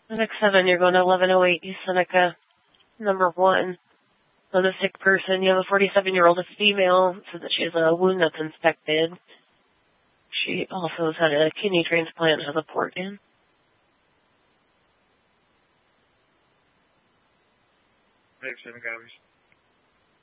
Next 7, you're going to 1108 East Seneca, number 1. On the sick person, you have a 47-year-old female, says that she has a wound that's infected. She also has had a kidney transplant, has a port in. Next 7 copies.